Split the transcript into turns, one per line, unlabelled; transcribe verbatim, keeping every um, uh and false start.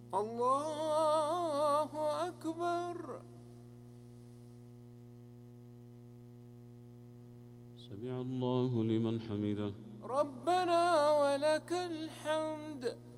الله أكبر.
سمع الله لمن حمده.
ربنا ولك الحمد.